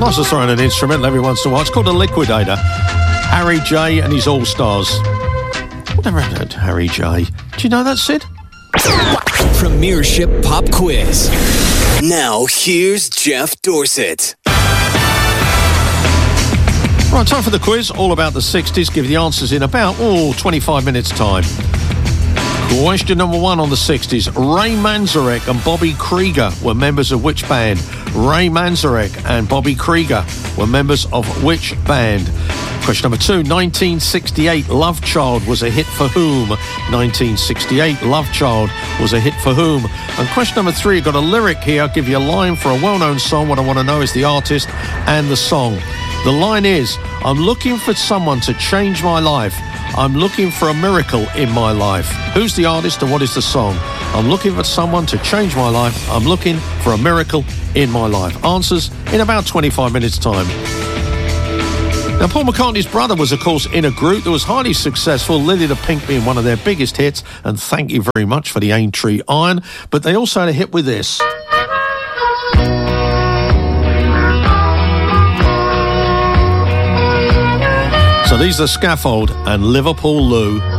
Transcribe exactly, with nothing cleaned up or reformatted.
Nice to throw in an instrumental every once in a while. It's called The Liquidator. Harry J and his All-Stars. I've never heard Harry J. Do you know that, Sid? Premiership Pop Quiz. Now, here's Jeff Dorset. Right, time for the quiz. All about the sixties. Give you the answers in about, oh, twenty-five minutes' time. Question number one on the sixties. Ray Manzarek and Bobby Krieger were members of which band? Ray Manzarek and Bobby Krieger were members of which band? Question number two. nineteen sixty-eight, Love Child was a hit for whom? nineteen sixty-eight, Love Child was a hit for whom? And question number three, you've got a lyric here. I'll give you a line for a well-known song. What I want to know is the artist and the song. The line is, I'm looking for someone to change my life. I'm looking for a miracle in my life. Who's the artist and what is the song? I'm looking for someone to change my life. I'm looking for a miracle in my life. Answers in about twenty-five minutes' time. Now, Paul McCartney's brother was, of course, in a group that was highly successful, Lily the Pink being one of their biggest hits, and Thank You Very Much for the Aintree Iron. But they also had a hit with this. So these are Scaffold and Liverpool Lou.